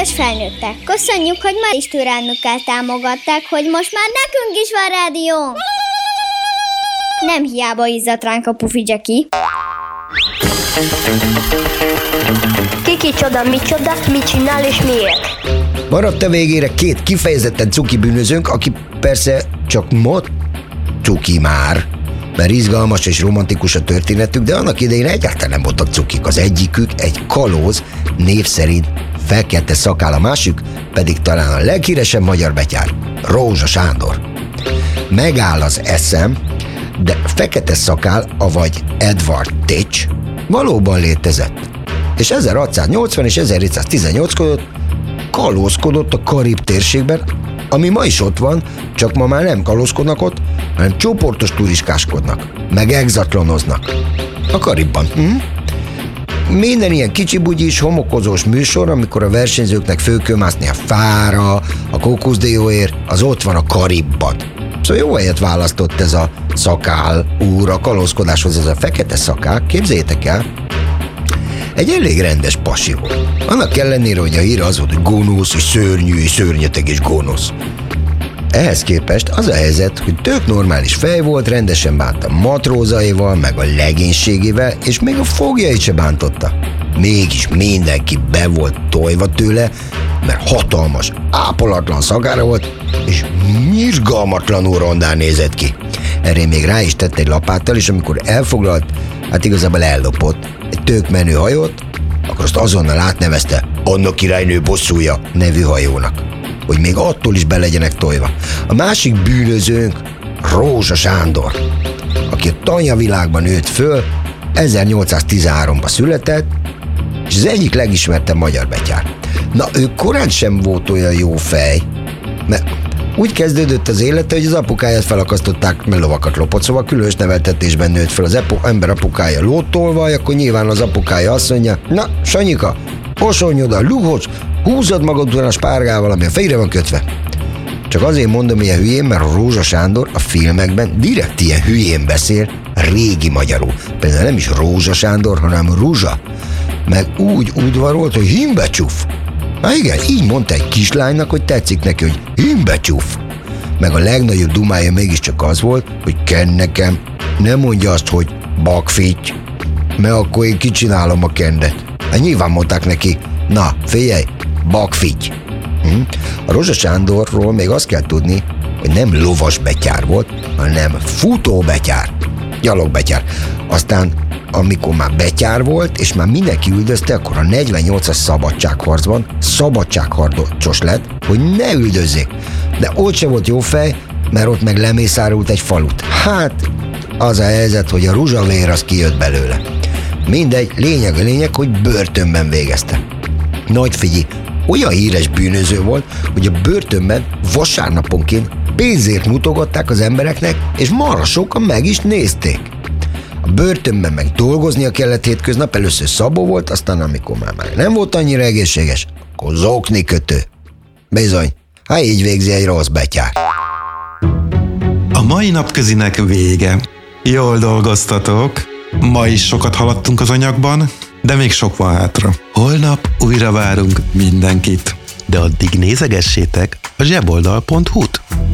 Kedves felnőttek, köszönjük, hogy ma is türelmükkel támogatták, hogy most már nekünk is van rádiónk. Nem hiába izzadt ránk a Pufi Jackie. Kicsoda, micsoda, mit csinál és miért? Maradt a végére két kifejezetten cuki bűnözőnk, aki persze csak ma cuki már, mert izgalmas és romantikus a történetük, de annak idején egyáltalán nem voltak cukik. Az egyikük egy kalóz, név szerint Fekete Szakál, a másik pedig talán a leghíresebb magyar betyár, Rózsa Sándor. Megáll az eszem, de Fekete Szakál, avagy Edward Teach valóban létezett, és 1680 és 1718 között kalózkodott a Karib térségben, ami ma is ott van, csak ma már nem kalózkodnak ott, hanem csoportos turistáskodnak, meg exatlonoznak a Karibban. Minden ilyen kicsibugyis, homokozós műsor, amikor a versenyzőknek föl kell mászni a fára, a kókuszdióért, az ott van a Karibban. Szóval jó helyet választott ez a Szakál úr a kalózkodáshoz, ez a Fekete Szakál, képzeljétek el, egy elég rendes pasi volt. Annak ellenére, hogy a híre az volt, hogy gonosz, és szörnyű, és szörnyeteg, és gonosz. Ehhez képest az a helyzet, hogy tök normális fej volt, rendesen bánta matrózaival, meg a legénységével, és még a fogjait se bántotta. Mégis mindenki be volt tojva tőle, mert hatalmas, ápolatlan szakára volt, és nyirgalmatlanul rondán nézett ki. Erre még rá is tett egy lapáttal, és amikor elfoglalt, hát igazából ellopott egy tök menő hajót, akkor azt azonnal átnevezte Anna királynő bosszúja nevű hajónak, hogy még attól is be legyenek tojva. A másik bűnözőnk Rózsa Sándor, aki a tanyavilágban nőtt föl, 1813-ban született, és az egyik legismertebb magyar betyár. Na, ő korán sem volt olyan jó fej, mert úgy kezdődött az élete, hogy az apukáját felakasztották, mert lovakat lopott, szóval különös neveltetésben nőtt fel. Az ember apukája lótolvaj, akkor nyilván az apukája azt mondja, na, Sanyika, osonj oda, lugos, húzod magad után a spárgával, ami a fejre van kötve. Csak azért mondom ilyen hülyén, mert a Rózsa Sándor a filmekben direkt ilyen hülyén beszél, régi magyarul. Például nem is Rózsa Sándor, hanem Ruzsa. Meg úgy udvarolt, hogy himbecsuf. Hát igen, így mondta egy kislánynak, hogy tetszik neki, hogy himbecsuf. Meg a legnagyobb dumája mégiscsak az volt, hogy kenn nekem, ne mondja azt, hogy bakfitty, mert akkor én kicsinálom a kendet. Hát nyilván mondták neki, na, figyelj, bakfitty. A Rózsa Sándorról még azt kell tudni, hogy nem lovas betyár volt, hanem futóbetyár, gyalogbetyár. Aztán, amikor már betyár volt, és már mindenki üldözte, akkor a 48-as szabadságharcban szabadságharcos lett, hogy ne üldözzék. De ott se volt jó fej, mert ott meg lemészárult egy falut. Hát, az a helyzet, hogy a ruzsavér az kijött belőle. Mindegy, lényeg, hogy börtönben végezte. Nagy figyelj, olyan híres bűnöző volt, hogy a börtönben vasárnaponként pénzért mutogatták az embereknek, és marha sokan meg is nézték. A börtönben meg dolgoznia kellett hétköznap, először szabó volt, aztán amikor már nem volt annyira egészséges, akkor zoknikötő. Bizony, hát így végzi egy rossz betyár. A mai napközinek vége. Jól dolgoztatok. Ma is sokat haladtunk az anyagban, de még sok van hátra. Holnap újra várunk mindenkit. De addig nézegessétek a zseboldal.hu-t.